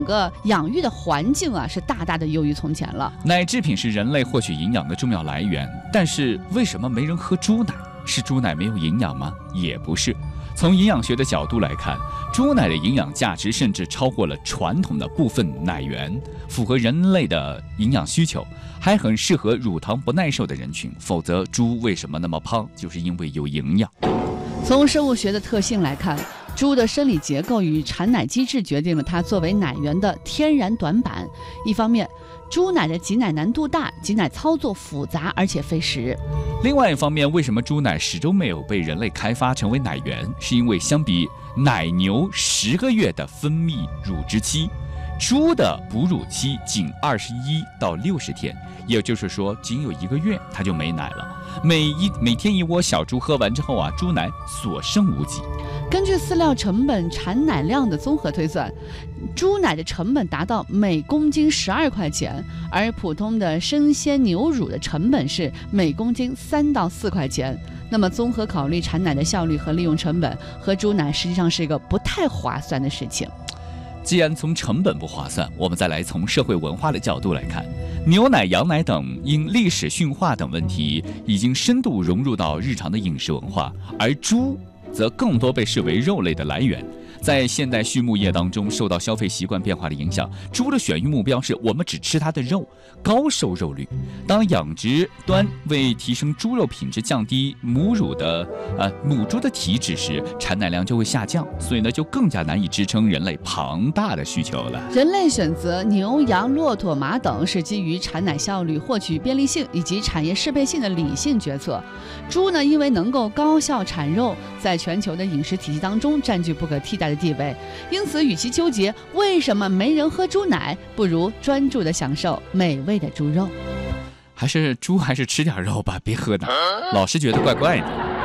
个养育的环境啊，是大大的优于从前了。 奶制品是人类获取营养的重要来源，但是为什么没人喝猪奶？是猪奶没有营养吗？也不是。从营养学的角度来看，猪奶的营养价值甚至超过了传统的部分奶源，符合人类的营养需求，还很适合乳糖不耐受的人群。否则，猪为什么那么胖？就是因为有营养。 从生物学的特性来看，猪的生理结构与产奶机制决定了它作为奶源的天然短板。一方面，猪奶的挤奶难度大，挤奶操作复杂而且费时。 另外一方面，为什么猪奶始终没有被人类开发成为奶源？是因为相比奶牛10个月的分泌乳汁期，猪的哺乳期仅21到60天，也就是说，仅有1个月它就没奶了。每天一窝小猪喝完之后啊，猪奶所剩无几。 根据饲料成本、产奶量的综合推算，猪奶的成本达到每公斤12块钱，而普通的生鲜牛乳的成本是每公斤3到4块钱。那么综合考虑产奶的效率和利用成本，喝猪奶实际上是一个不太划算的事情。 既然从成本不划算，我们再来从社会文化的角度来看，牛奶、羊奶等因历史驯化等问题，已经深度融入到日常的饮食文化，而猪则更多被视为肉类的来源。在现代畜牧业当中，受到消费习惯变化的影响，猪的选育目标是我们只吃它的肉，高瘦肉率。当养殖端为提升猪肉品质降低母猪的体脂时，产奶量就会下降，所以呢就更加难以支撑人类庞大的需求了。 人类选择牛、羊、骆驼、马等是基于产奶效率、获取便利性以及产业适配性的理性决策。猪呢，因为能够高效产肉，在全球的饮食体系当中占据不可替代的地位，因此与其纠结为什么没人喝猪奶，不如专注地享受美味的猪肉。 还是吃点肉吧，别喝奶，老是觉得怪怪的。